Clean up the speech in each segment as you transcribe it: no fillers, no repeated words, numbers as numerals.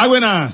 Agwena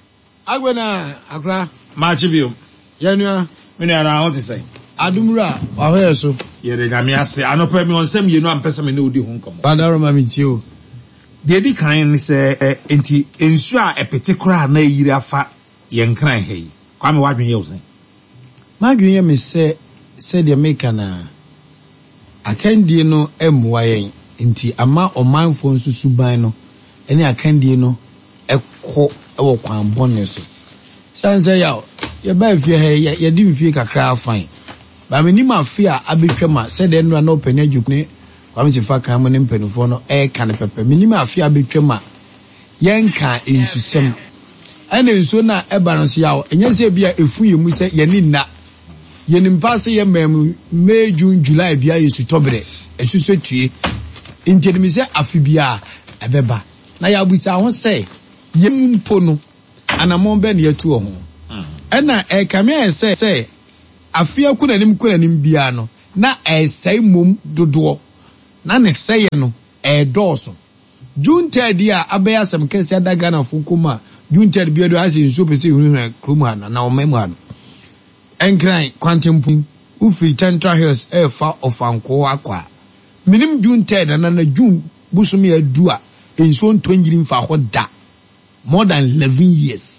akra Machibio Yanua me na how to say Adumura wa so yere ga me ase anopa me onsem yenu ampesa me ne odi ho nkomo Badaro ma mitio de di kan ni se enti ensu a particular na yiri afa ye nkran hei kwa me wadwen ye usen madwen ye me se de make na akandie no emwa yen enti ama omanfo nsusuban no ene akandie no ekọ ewo kwan bonne so sanse ya ye ba fie he ye di fie kakra afan ba me ni ma fie a abetwama se de nura na opani adwukune kwa me fa kan mo ne mpanufo no kan pepe me ni ma fie abetwama yenka ensusem ana enso na eba no so ya enye se bia efu ye mu se ye ni na ye ni mpase ye May June July bia yesu tobre esuso tue intedimi se afibia ebeba na ya busa ho se yempo no anamon be ne yatu ho ena kame se afia kunanim bia no na esai mom dodo na ne seye no doso June 3 a abaya asem kese adaga na fukuma June 3 bia do ase nso pese hunu na kroma na omemu ano enkran kwantempu ufi Central Hills fa ofanko akwa minim June 3 na June busumi adua enso ntongiri mfa ho da more than 11 years.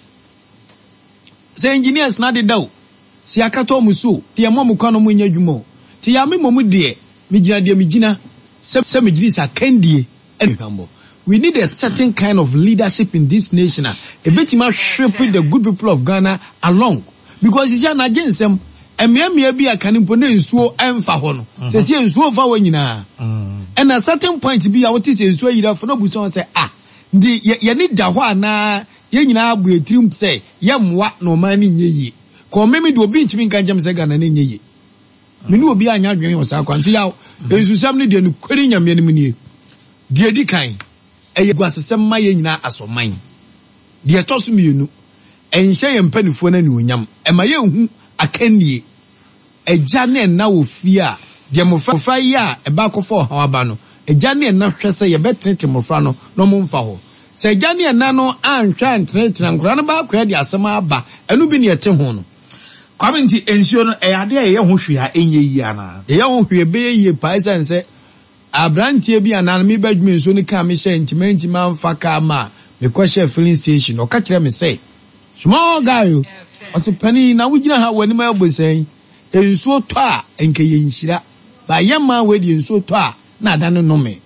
Say engineers na de daw. Si akato muso, ti ya momu kwano mu nyadwumo. Ti ya me momu de, mi gina se me gidi sa kendie enhambo. We need a certain kind of leadership in this nation. A betima shape the good people of Ghana along because is ya na jensem emia bi akanimpo na nsuo emfa ho no. Se se nsuo fa wa nyina. And a certain point bi a what is nsuo yira fo no buso say ndi ye ni da ho ana ye nyina abu etirim say ye mwa no man ni nyeye ko meme de obi ntimi nka jam say Ghana na nyeye me ni obi anya dwen yo sa kwanso ya ensusam ni de no kweri nyame ni mnie de edi kan eye guasesem ma ye nyina asoman de etoso mienu enhye ye mpanifo na ni onyam e ma ye hu akanie eja na na wo fie a de mofa ya e ba kofo hawaba no ejane na hwese ye betrete mofra no no momfa ho se ejane na no antwa entrete nkura no ba akwa de asema aba enu bi ne yete ho no kwamenti ensuo no ade ye ho hwe a enye yi ana ye ho hwe be ye paisa nse abrantie bi ana me badwumi nso ni ka me hye ntimenti manfa ka ma me kwahye filling station o ka kire me say small guy o to pani na wugina ha wani ma abosan ensuo to a enke ye nhira ba yema we de ensuo to a na adane no me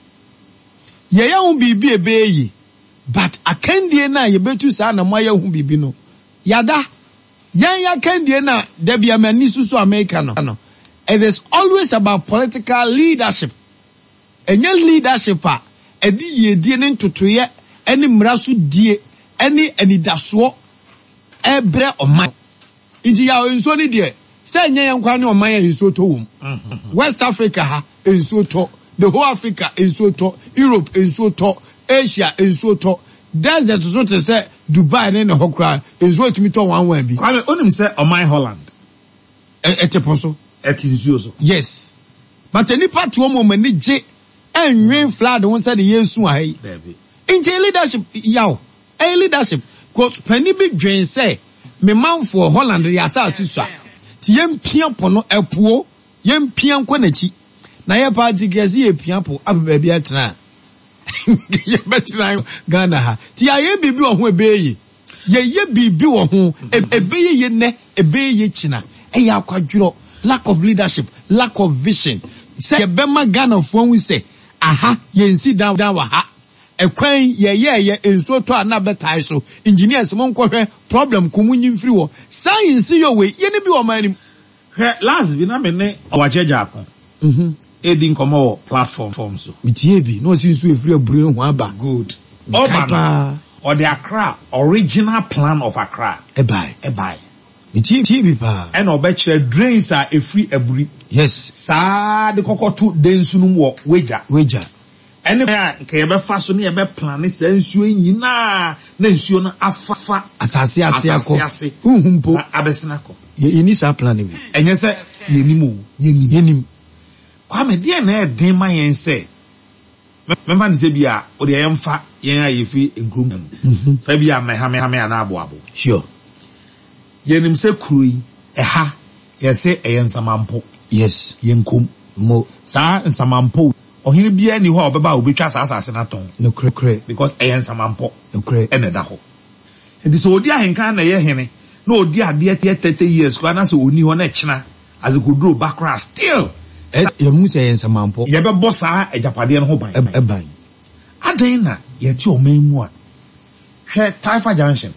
ye ya hu bibi ebeyi but akandie na ye betu sa na moya hu bibi no yada ya kandie na da bia mani susu America no it is always about political leadership enye leadership a edi ye die ne ntotoye eni mraso die eni anidaso ebre oman inji ya enso ni die se enye yankwa ne oman ya enso to wom West Africa ha enso to the whole Africa enso to Europe enso to Asia enso to desert so to say Dubai ne hokra enso timi to one bi kwame onim se oman Holland eteposo etinsuo so yes but any part wo mo mani je enwen flood won say the yesu ahi baby in leadership yaw leadership ko pani bi dwen say me man for Holland ya sa susua ti yempia pono epuo yempia nkwonachi na ye party gezi ye piapo ababa bia tena ye betina Ghana ha ti ye bibi wo ho ebeyi ye bibi wo ho ebeyi ye ne ebeyi ye china ya akwadwuro lack of leadership lack of vision say ye bema Ghana fo hu say aha ye nsi down wa ha ekwan ye enso to na betai so engineers mo nkohwe problem kumunyi mfiri wo science yo we ye ne bi wo manim hwe last bi na me ne wajeja akon edi nkomo platform so bitie bi no sinsu efiri abure ho aba good Oba or the Accra original plan of Accra ebai bitie bi pa and obechere drains are a free aburi yes sa de kokoto densunum wo weja ene ka ye be fa so ne ye be plan se nsuo nyina na nsuo no afafa asase akọ humpo abesina ko ye ni sa plan bi enye se yenim kwame de na e den ma yen se memfa ne se bia o de yemfa yen ayefi nkrum fa bia mehame ana aboabo sure yenim se kurui ɛha yɛse ɛyɛ nsamampo yes yenkom mo saa nsamampo ohiri bia ni hɔ a obeba obetwa saa asase na ton no kre because ɛyɛ nsamampo no kre ɛna da hɔ nti so odi ahenkan na yɛ hene na odi ade 30 years kwa na so oni hɔ na kyena as go draw background still yɛmu sɛ yɛ nsamampo yɛbɛbɔ saa agyapadeɛ no ho ban ɛban adan na yɛte ɔman mu a hwɛ Taifa Junction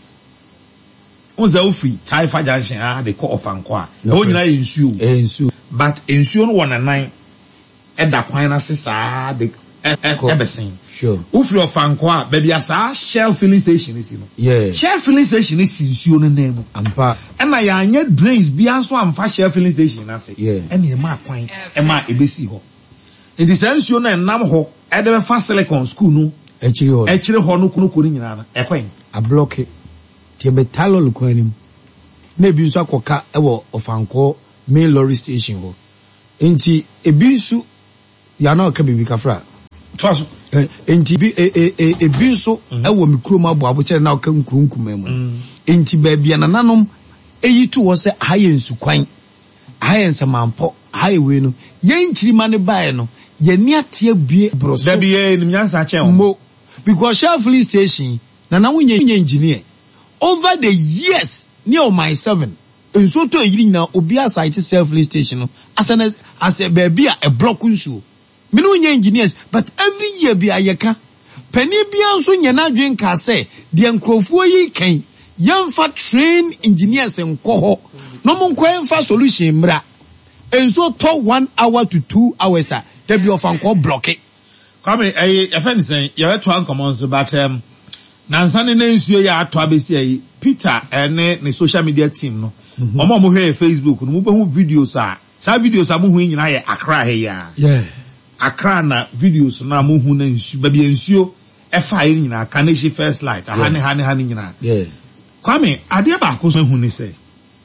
unza ofri Taifa Junction de call Ofanko a ɛhɔ nyina yɛ nsuo but nsuo no wɔ nanan ɛda kwan na se saa de ɛbɛsen sure ofri Ofanko a baabi asa Shell filling station si no yeah Shell filling station si nsuo no nan mu ampa ɛna yɛanyɛ drains bia nso amfa Shell filling station na se yeah ɛna ɛma kwan ɛma ebesi hɔ nti saa nsuo no ɛnam hɔ ɛde bɛfa Silicon school no ɛkyire hɔ no kono nyina na ɛkwan a block tie betalo lukwanim na ebi nso akoka ɛwɔ Ofanko main lorry station hɔ enti ebi nso ya na ɔka bibi kafra twaso enti bi ebi nso ɛwɔ mikrom aboabo kyerɛ na ɔka nkurunkum mu enti baabi anananom eyi to wɔ sɛ ayɛ nsukwan ayɛ nsamampo ayɛ we no yɛnkyiri ma ne bae no yɛni atie bie broso da bi yɛ nim nyansa kyɛn mo because Shell filling station na wonye engineer over the years near my 7 nso to yiri na obi asite Shell filling station no as a baby a block nso me no nye engineers but every year bi ayeka pani bia nso nya na dwen ka say de nkrofo yi kan yemfa train engineers enko ho no mo nko emfa solution mra enso to 1 hour to 2 hours a there be Ofanko block it come efend say you to an common so but nansane na nsuo ya ato abesi ayi Peter ene ne social media team no omo mo hwe Facebook no mo behu videos a sa videos a mo hu nyina ye Accra he ya yeah Accra na videos na mo hu na nsuo ba bia nsuo efa ayi nyina Kaneshi First Light hane nyina yeah kwame ade ba ko so hu ni say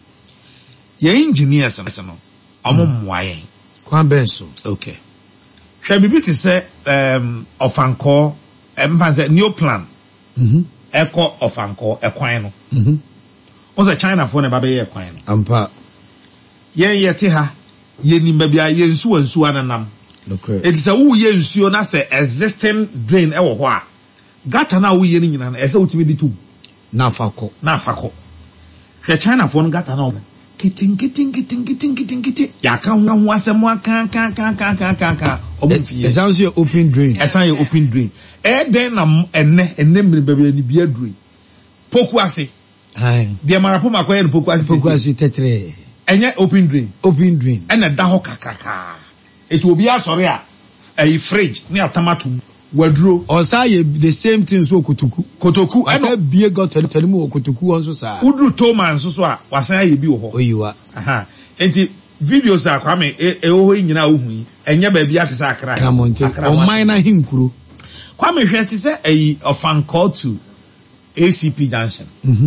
ye engineers no omo mwaye kwan benso okay hwe bibi ti say Ofanko emfa say new plan Eko Ofanko ekwan no Oza China for ne ba be ekwan no ampa yete ha yeni ba bia ye nsuo ananam okay it is a wo ye nsuo na say existing drain ewo ho a gata na wo ye ni nyina na ese wotimi di tum na afako hwe China for no gata na o kitin ya kan ho asem aka obimfie it sounds your open drain den na enne mmiri bebe ni bia duri poku ase de marapo makoye no poku ase tetre enye open drain ena da ho kakaka eti obi asore a fridge ni atamatum waduro osa ye the same thing so kotoku asa bie got felimu kotoku onso sa udru toma nso so a wasan ye bi wo ho oyiwa enti videos a kwame ho nyina ohu enye ba bia tesa Accra o minor hinkuro kwame hwe ti se Ofanko to ACP Junction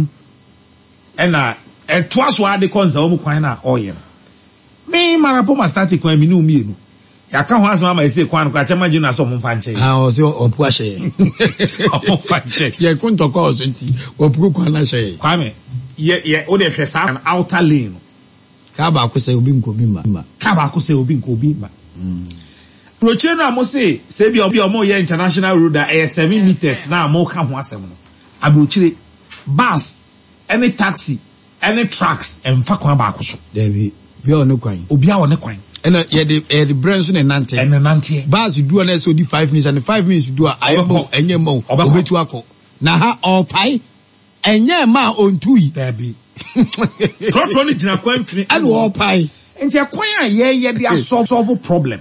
ena eto aso ade konza o mu kwan na oye me marapo ma start kwan mi ni umienu ya ka ho asema ma ese kwan ko achema jinu aso mo mfa nche o so opu ahye o mfa nche ye kunto ko so nti opu kwan na hye kwame ye o de hwe sa an outer lane ka ba ko se obi nko bi ma Roche na mo say bi omo ye international road a 7 meters na mo ka ho asem no abrochire bus any taxi any trucks emfa kwan ba ko so David bi o ne kwan obi a o ne kwan ena ye the brain so ne nante bus do na so di 5 minutes and 5 minutes do a ayebo enye mo obetu akọ na ha all pai enye ma ontui David trotro ni jina kwan fini and all pai enti akwan a ye dey solve problem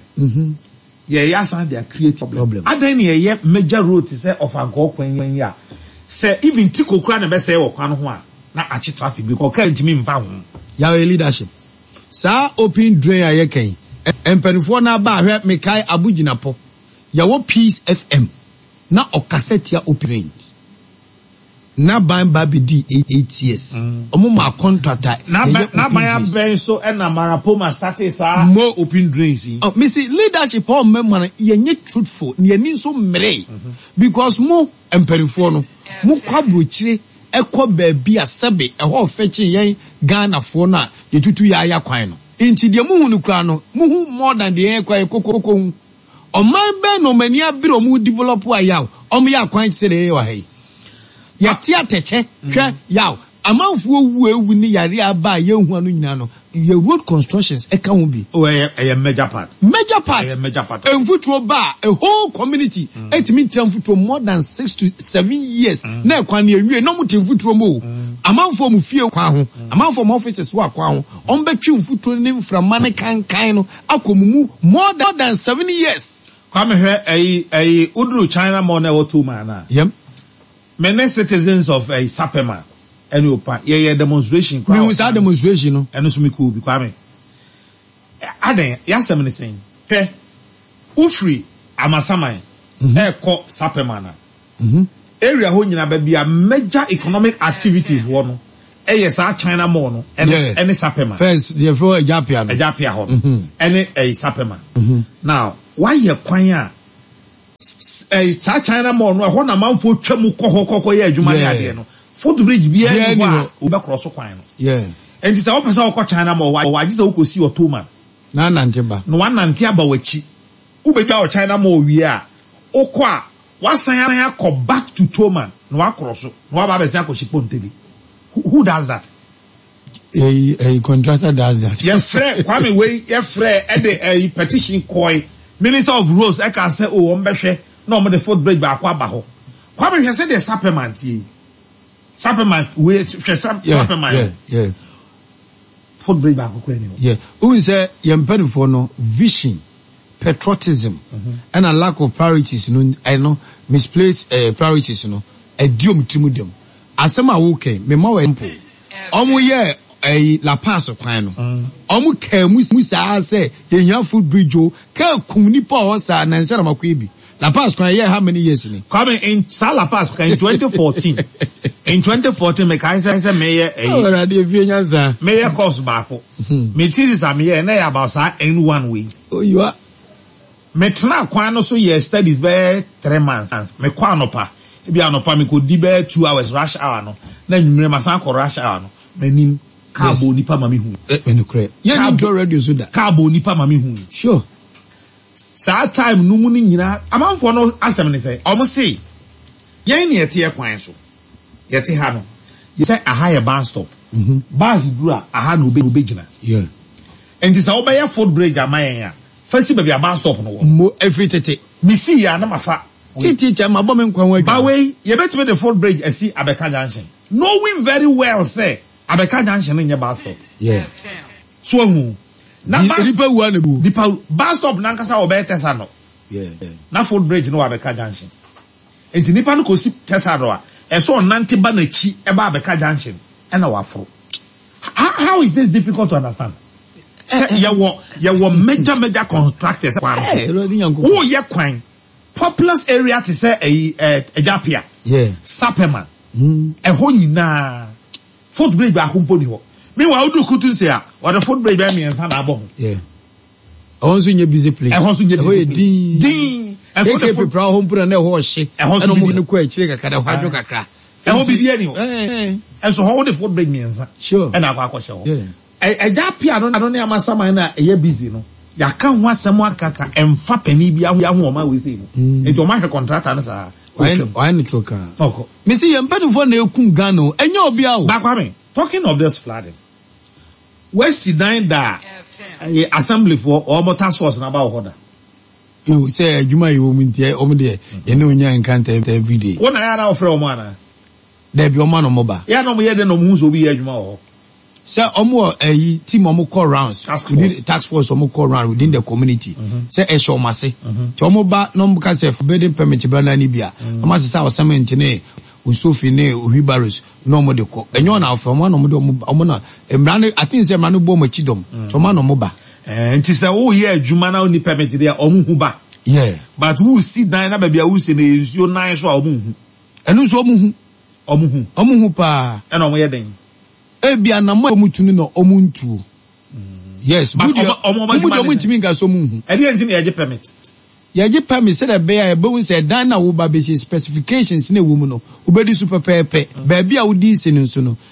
yes and they create problem adan ye major road say Ofanko kwan ya say even tikokura na be say wo kwan ho a na achi traffic because car ntimi mfa ho ya leadership sa open drain aye kan empanifo na ba hwe mekai abuginapo ya wo Peace FM na okasetia open na ban babidi 8 years omo ma contractor na ban ben so and na Marapoma started sa more open drains. Me see leadership all member ye truthful ye ni so mere because mo emperifo no mo kwabrochire ekọ baabi asebe ehọ feche yen Ghana fo na ye tutu ya aya kwan no nti de mo hunu kra no mo hu more than the ekwa kokoko hu oman be no mani abiro mo develop aya o mo ya kwan se de wa hai ya tia teche hwe yaw amanfo wu ni yare aba ye hu anu nyina no ye road constructions e ka ho bi a major part enfutuo ba a whole community etimi tramfutuo more than 6 to 7 years na e kwan na ewie no mo temfutuo mo amanfo mu fie kwa ho amanfo mo offices wa kwa ho on betwi mfutuo ne mframa ne kankan no akomumu more than 7 years kwa me hwe udru China mo na wotu ma na yem many citizens of Sapema and opa ye demonstration kwa we say demonstration no eno so me cool bi kwa me aden yasem ne sen pe ufri amasaman ko Sapema na area ho nyina ba bia major economic activities wo no sa China mall no any Sapema first the floor Ejapia ho any Sapema now why ye kwan a sa China mall no ho na manfo twam kokoko ye adwuma ne ade no footbridge bia ni ho oba cross kwan no and say opesa okọ China mall wa gise okosi otoma na nante ba no wanante aba wachi ubedwa o China mall wi a okọ a wasan ya ko back to Toma no wa cross no wa ba be say akoshi pontebi who does that a contractor does that ye frɛ Kwame wey ye frɛ e de petition coin Minister of Roads I can say oh ombehwe na omo the footbridge ba akwa ba ho Kwame hwe say the Sapema tie Sapema wey hwe Sapema yeah footbridge ba akwa ni yeah who say ye mpedifo no vision patriotism and a lack of priorities no I know misplaced priorities no ediom timudem asema wo ke me ma we mpo omo ye La Paz kwan no omo ka musa say yenya footbridge o ka kumni pa o sa na nsa na makwa bi La Paz kwan ye how many years ni coming in La Paz in 2014 in 2014 me kai say me ye already vie nyanza me ye course back me thesis am ye na about sa N1 way oh you are me tena kwan no so ye studies be 3 months me kwa no pa e bia no pa me ko di be 2 hours rush hour no na nwumre masan ko rush hour no manim Cabo nipa mami hu. Menukre. Ye ni to radio so da. Cabo nipa mami hu. Sure. Sa time no mu ni nyina amanfo no asem ne say. Omo say. Yen ne yete kwan so. Yete ha no. Ye say aha ye bus stop. Bus dura aha no obegina. Yeah. And this oba ye footbridge amayen ya. Fasi ba bia bus stop no wo. Mo everything. Mi si ya na mafa. Teacher ma bo me nkwan wa. Ba we ye betime the footbridge asi Abeka Junction. Knowing very well say Abeka Junction in your bus stop. Yeah. So na bus stop na nkasa obe tesa no. Yeah. Na footbridge no Abeka Junction. Enti nipa no kosi tesa do a so nante ba na chi e ba Abeka Junction e na wafro. How is this difficult to understand? You were major contractors. Oh, yeah, kwan. Populous area to say Ejapia. Yeah. Sapema. A honina. Footbridge ba humpo ni ho. Meanwhile, do kutu say or the footbridge ba me ensa na abon. Yeah. Once in your busy place. Once in your busy din. And for the proud home put on the horse. And no more no quite check a kind of hydro crack. And hope be any. And so how the footbridge me ensa. Sure. And I go show. Yeah. Ejapia no na amasama na e busy no. Yaka ho asem akaka emfa pani bia ho ma we say no. Enti o ma hwe contractor na sa. Why ni troka? Okay. Me see yempedifo na ekun Ghana enye obi a o. Bakwame, talking of this flooding. Where sit down da assembly for or task force na ba hoda. You say adwuma yi wo muntie o mu de ye na onya encounter every day. Wona ya na ofre o mu ana. Da bi o ma no mo ba. Ya no mo ye de no mu so bi adwuma o. Say omo team omo call rounds within task force omo call round within the community. Say e show mase. Ti omo ba no mo ka say forbidden permit branda ni bia. Omo say cement ne usofi ne ohibaros no mo de ko. Enyo na afọ omo no mo de omo na emrane I think say emrane bo mo chidom. To omo no mo ba. Nti say wo ye adwuma na oni permit there omo hu ba. Yeah. But who sit down na ba bia who say na ensuo nan so omo hu. Enu so omo hu. Omuhu pa. And omo yeden. Ebi anamo omutumi no omuntu. Yes, but omo ntimi nga so muhu. E dey ntimi ye permit. Ye permit say the bear be say dan na wo ba be specifications na wo mu no. Wo be di super pepe. Ba bia wo di sinu so no.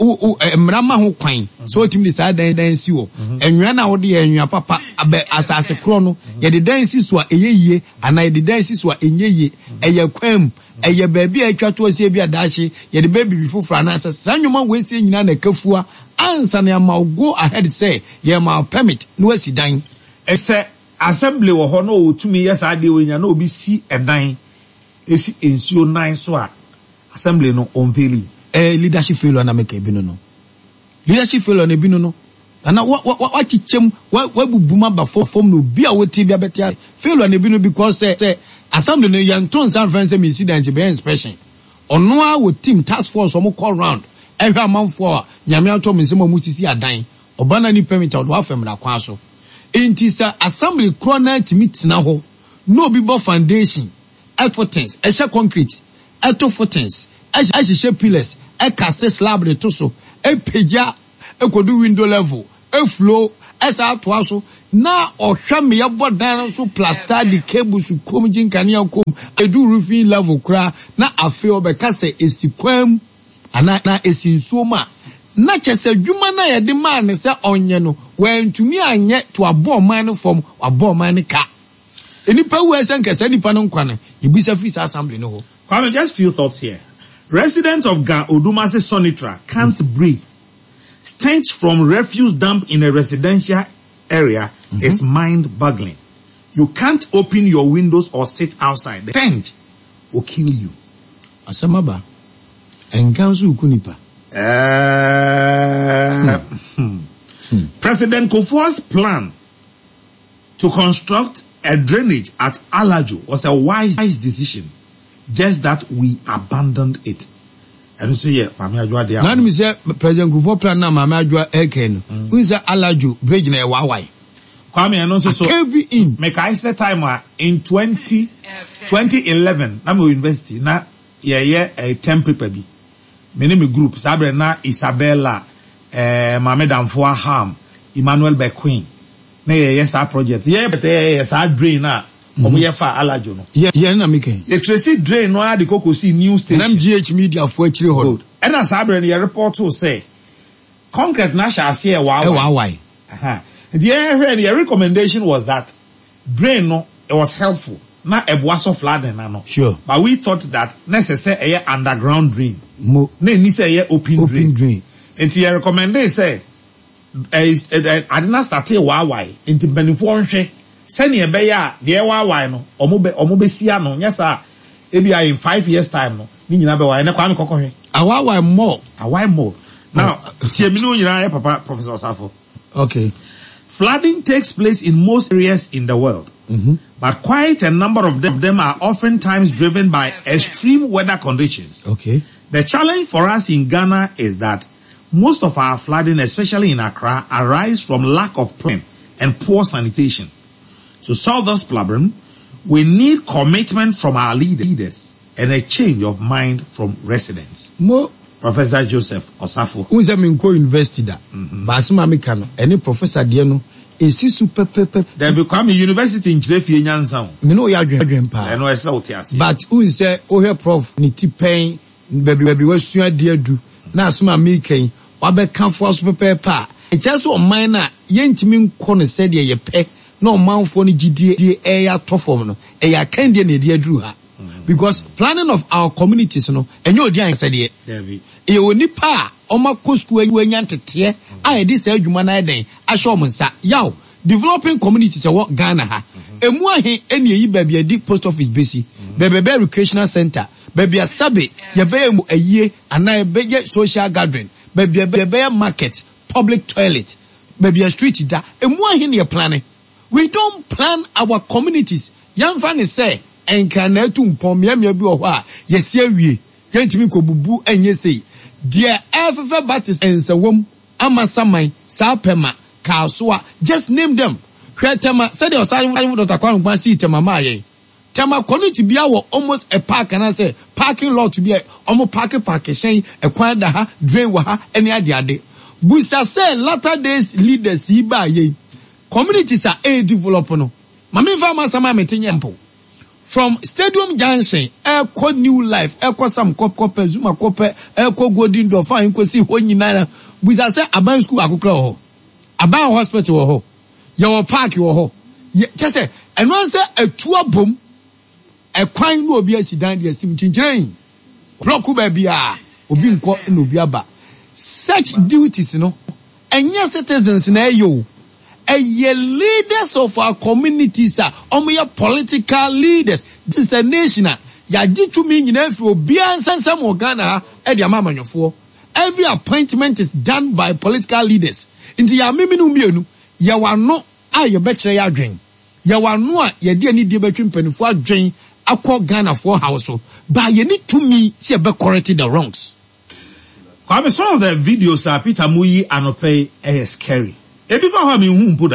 Mrama ho kwan. So timi di sa dan si wo. Enwa na wo de enwa papa abe asase kro no. Ye de dan si so a eyeye ana ye de dan si so a enyeye. Eye kwam. Eye ba bia atwa to ase bia daachi. Ye de baby bifufra na asase. Sanwoma we si nyina na kafua. Ansa na ma go ahead say ye ma permit no wasi dan. Ese assembly wo ho no otumi yes ade we nya na obi si edan esi ensuo nan so a assembly no onveli leadership failure na make ebi no leadership failure na ebi no na what chichem wa bubuma ba form no bi a woti bia betia failure na ebi no because say assembly no yanton san friends me incident be inspection ono a wo team task force omo call round ehwa amanfo a nyame ato me nsem amusisi adan obana ni permit od wa fam na kwa so Intisa assembly crona timit na ho no be bo foundation effort-ins concrete effort-ins pillars cast slab de to so peja kodu window level flow esa to aso na ohwa me yebo dan so plaster the cables kom jinkania kom edu roofing level kra na afi obeka se esikwam ana na esinsuoma na chese dwuma na ye de man ne se onye no wantumi anye to abo man from abo man ka enipa wu esen kese nipa no nkwane ibisa free assembly no ho. Kwame, just few thoughts here. Residents of Ga Odumase Sonitra can't breathe. Stench from refuse dump in a residential area is mind-boggling. You can't open your windows or sit outside. The stench will kill you. Asamaba enkansu ukunipa. President Kufuor's plan to construct a drainage at Alajo was a wise decision. Just that we abandoned it. And so yeah, Mami Adwa there. Now me say President Kufuor plan na Mami Adwa eken. Who is Alajo bridge na wawai. Kwame and also so make I say time in 2011 na me university na a 10 paper bi. Me name group sabre na Isabella Mame Damfoa Ham Emmanuel Bequin na yes our project yes our drain na omo ye fa Alajo no na meke e tracy drain no the Kokosi news station MGH media for akire ho and as sabre na report to say concrete na sha ase e wawai the recommendation was that drain no it was helpful na ebuaso flooding na no sure but we thought that necessary underground drain na ni say open drain. And he recommended say I did not start wawai into benefit send ye be ya de wawai no omo be sia no yes sir ebi in 5 years time no ni nyina be wai na kwa me kokohwe awawai more now tie mi no nyina papa Professor Safo. Okay, flooding takes place in most areas in the world, but quite a number of them are oftentimes driven by extreme weather conditions. Okay, the challenge for us in Ghana is that most of our flooding, especially in Accra, arise from lack of planning and poor sanitation. To solve this problem, we need commitment from our leaders and a change of mind from residents. Professor Joseph Osafo. Unza minko university da. Basuma mikano. Any professor dieno. Esi super pepe. They become a university in Chirefi Nyansa. Mino ya adwen pa. I know I saw it. But unse ohe prof ni tipen baby wasua diadu. Na asuma miken. Wabe kanfo super pepe. Echa so man na yentimi nko no said ye pe. No manfo ni gidie eya tofom no. Eya kandie na diadru ha. Because planning of our communities no enyo odi an said ye. E woni pa oma kosku anya ntete a edi say adwuma na eden ahwe omunsa yaw developing communities e wo Ghana ha emu ahe eni eyi ba bia di post office base bebe recreational center bebe asabe ye be emu ayie ana be social gathering bebe market public toilet bebe street da emu ahe ne planning. We don't plan our communities. Yamfa ne say enka na atumpom miamia bi wo ho a yesi awie yentimi kobubu enye sei dia FF batis ensewom amasaman sapema kasoa just name them hwetema said your son Dr. Kwame si tema maye Tema community be almost a park and I say parking lot to be almost park saying a quiet ha drain wa any idea. Busa say latter days leaders iba ye communities are a developer. Mami fama sama metenyampo. From Stadium Junction, Airco New Life, Airco some Copa Zuma Copa, Airco Godin do fine ko see when you nana. Busa say Aban school akukra ho. Aban hospital ho. Your park ho. Just say and one say a tour boom. A crime no be a sidan de sim chinchirain. Bloku babia obi nko no biaba. Such duties no. Enya citizens na yo. Ye leaders of our communities are your political leaders. This is a nation. Ya jitu mi nyina fi obi ansansa mo Ghana e dia mama nyofo. Every appointment is done by political leaders. Inti ya miminu mienu ya wano a ye bekire ya adwen. Ya wano a ye de ani de betwe mpanifo adwen akọ Ghana for house. But you need to me see be correct the wrongs. Kwame, some of the videos that Peter Muyi Anope is scary. Ebi ba ho mi hu mpoda.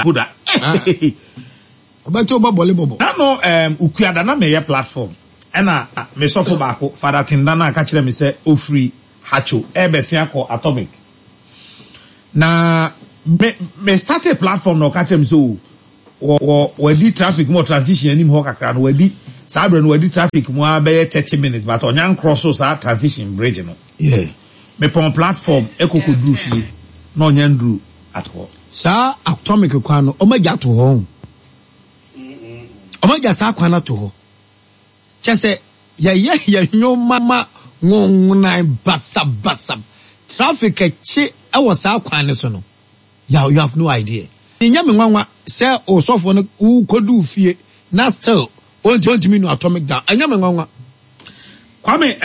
Obato ba bole bobo. Na no ukuada na meye platform. Ena me sofo ba ko Father Tindana aka kire me se ofri hacho ebesi akọ Atomic. Na me start a platform no ka kire me so we di traffic mo transition anim ho kakra no we di sabre no we di traffic mo abe 30 minutes but onyan cross so sa transition bridge no. Yeah. Me pon platform ekoko dru fie no onyan dru at all. Sa Atomic kwano omaja to ho. Omaja sa kwana to ho. Chese ye nyo mama ngongunai basab. Traffic echi e sa kwane so no. You have no idea. Nya me nwanwa say osofo no kodu fie na still won't mean Atomic down. Nya me nwanwa. Kwame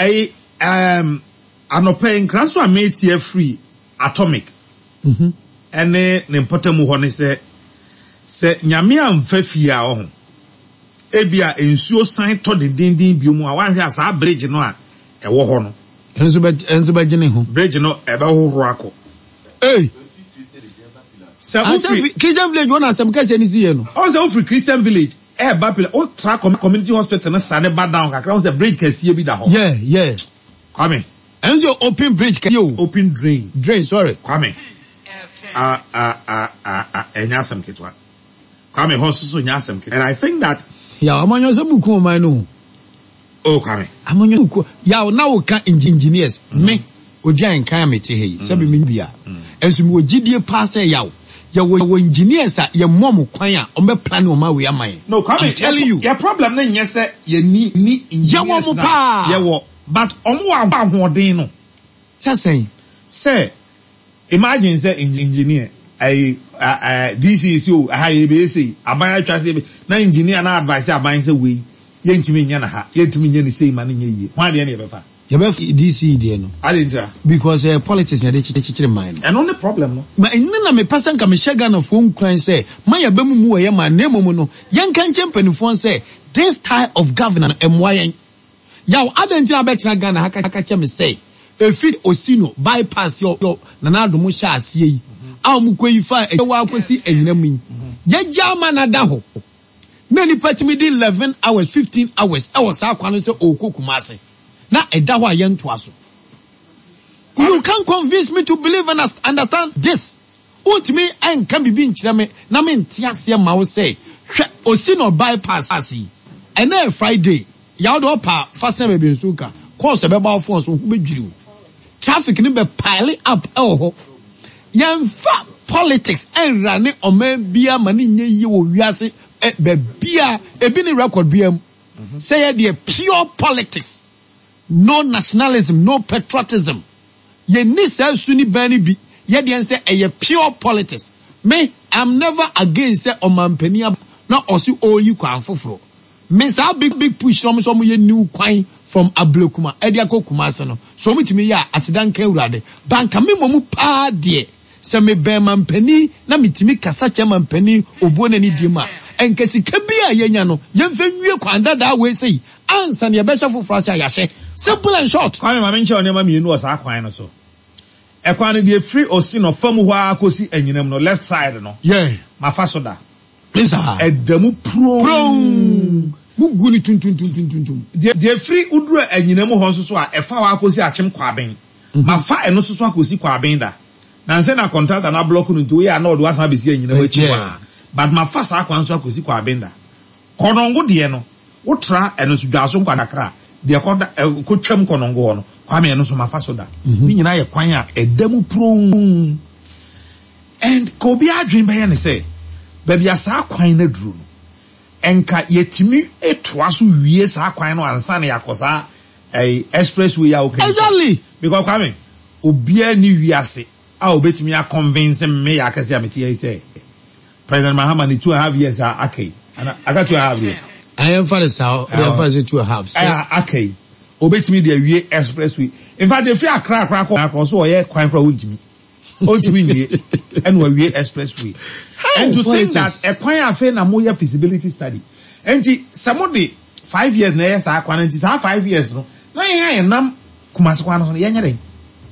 anope nkranso ameti free Atomic. Ene ne mpotemu ho ne se nyame amfa fie a ho ebia ensuo san to de dindin biomu a wanhwe asa bridge no a ewo ho no enso ba gine ho bridge no ebe hohoro akọ Christian village one asem ka se ni sie no o se ofri Christian village ba pele o tra community hospital na sane ba down kakra o se bridge kasie bi da ho yeah Kwame enso open bridge yo open drain sorry Kwame enyasem kitwa Kwame hosusu nyasem kitwa and I think that ya amanyo se buku o man no Kwame amanyo buku ya na wo ka engineers me odian kan mete he se be me bia enso me ogidie pass ya wo engineers a ye mom kwan a o be plan o ma we aman no Kwame I'm telling you your problem na nyese ye ni engineers na ye wo but omo ahoden no say imagine say engineer DCSO IBC abaya twase na engineer na advice abaya say we yentumi nya na ha yentumi nya ni say man nya yi ho de na yebefa yebefa DC de no adentra because politics na de chichire mind and only problem no ma nna me person ka me shega na fo nkran say man ya bemu mu ye ma na emu no yenka nchempanifo say this type of governance emwayen yaw adentra betra Ghana haka che me say efi osino bypass yo na nadomo sha asie yi amukweyifa ewa akosi enyinam yi ye jama na da ho na ni patimi di 11 hours 15 hours e was akwano se okukumase na eda ho ayento aso you can't convince me to believe and understand this ultimi en kan bibi nkire me na me ntiase ma wo say hwe osino bypass asi ena Friday ya do pa fast time be nsuka course be ba phone so be dwiri traffic ni be pile up ho yemfa politics and rane o man bia mani nye yi wo wiase be bia ebi ni record bia say the pure politics no nationalism no patriotism ye ni say suni bani bi ye de say e pure politics me I'm never against say o mampani na osi oyi kwan foforo me say big push no so mo ye new kwan from Ablekuma edia kokuma se no so mutimi ya asidanka urade banka me momu pa de se me be mampani na mitimi kasa che mampani obuo na ni diema enkesi ka bia yenya no yemfa nwie kwanda da we sei ansa ne be shafo frasha ya hye simple and short kwame ma menche onema mienu o sa kwan no so e kwan no de free osino fam ho akosi enyinam no left side no yeah mafa so da isa edamu pro Mugu ni tun. The free udra enyinamu hɔ nso so a ɛfa wa akosi akyem kwaben. Ma fa eno so akosi kwaben da. Na nse na contractor na block no nto we na ɔdo asa besi enyinamu akyi wa. But ma fa sa akwan so akosi kwaben da. Konongo de no. Wotra eno so dwaso nkwadakra. De ko twam konongo hɔ no. Kwame eno so ma fa so da. Ni nyina ye kwan a edamu pro. And Kobe adwin be ne say, baby asa kwan na duru no. Enka yetimi etwa so wie sa kwan no ansa na yakosa expressway ya okay. Exactly. Because Kwame, obia ni wiase a obetimi a convince me yakase ameti say. President Mahama ni 2.5 years okay. And I got 2.5 years. I am for the south. I am for the 2.5. Okay. Obetimi the wie expressway. In fact, if you are crack so ye kwan pro wintimi. Ultimately, and we expressway. And to think that a kwan afe na moya feasibility study. And somebody 5 years na yes a kwan 5 years no. Na yen nam kumase kwan no yen yere.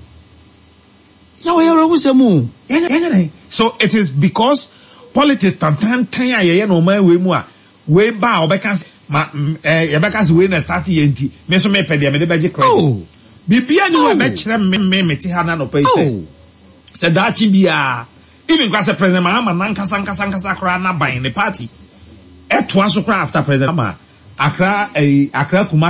Na we yere wusemu. Yen. So it is because politics tan ye no man we mu a we ba obeka ma yebeka we na start yenti. Me so me pede me de beje credit. Oh. Bibia ni we be kire me ti ha na no pay say. Said that Chibia, even because the President Mahama Nankasa Kra na buying the party. Et was so after President Mahama, Accra Kumasi.